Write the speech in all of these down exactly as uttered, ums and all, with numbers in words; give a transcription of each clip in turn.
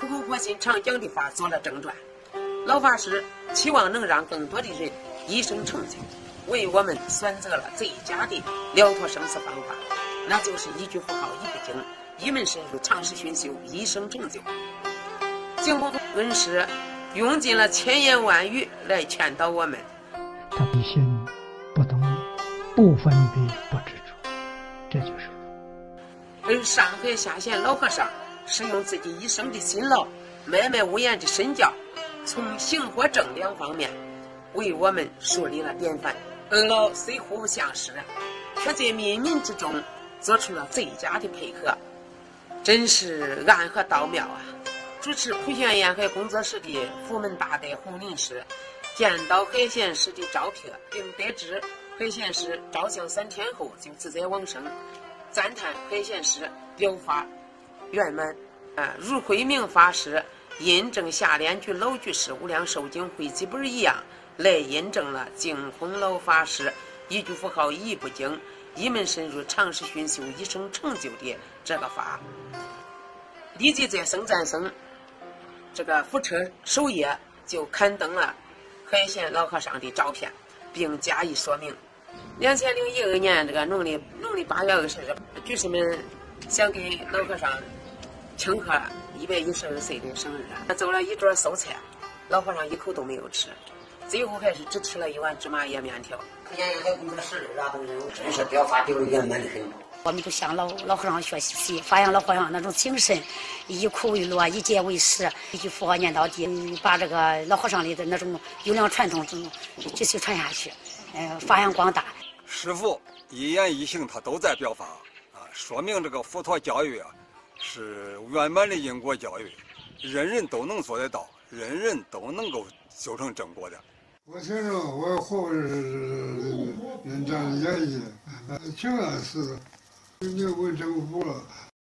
苦口婆心常讲的话做了正传。老法师期望能让更多的人一生成就，为我们选择了最佳的了脱生死方法，那就是一句佛号一不精，一门深入，长时熏修，一生成就。净空恩师用尽了千言万语来劝导我们， 他的心不动念，不分别，不执着，这就是佛。 而上海下县老和尚是用自己一生的辛劳，脉脉无言的身教，从行和正两方面为我们树立了典范。恩老虽互不相识，却在冥冥之中做出了最佳的配合，真是暗合道妙啊！主持普贤沿海工作室的福门大德洪林师见到海贤师的照片，并得知海贤师照相三天后就自在往生，赞叹海贤师表法圆满。啊，如慧明法师印证下联句老居士无量寿经汇集本一样，来印证了净空老法师一句佛号一不精，一门深入，长时熏修，一生成就的这个法。立即在僧赞僧这个福车首页就刊登了海贤老和尚的照片，并加以说明。两千零一二年这个农历农历八月二十日，居士们想给老和尚庆贺一百一十二岁的生日，他做了一桌素菜，老和尚一口都没有吃，最后还是只吃了一碗芝麻叶面条。 福建还有工作室啊等人，真是表法流圆满的很。 我们都向老老和尚学习，发扬老和尚那种精神，以苦为乐，以戒为师，一句佛号念到底，把这个老和尚里的那种优良传统继续传下去，呃，发扬光大。 师父一言一行他都在表法啊，说明这个佛陀教育啊是圆满的因果教育，人人都能做得到，人人都能够修成正果的。 我听着我活是人这样演绎的，挺安是的，你问政府了，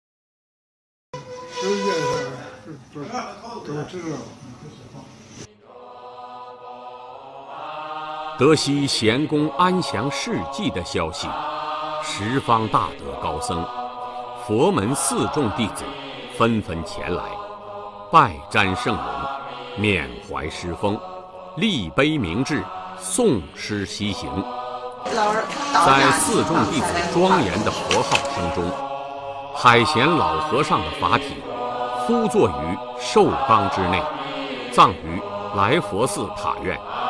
世界上都都知道。 得悉贤公安详事迹的消息，十方大德高僧、佛门四众弟子纷纷前来，拜瞻圣容，缅怀师风，立碑铭志，诵诗西行。在四众弟子庄严的佛号声中，海贤老和尚的法体呼坐于寿冈之内，葬于来佛寺塔院。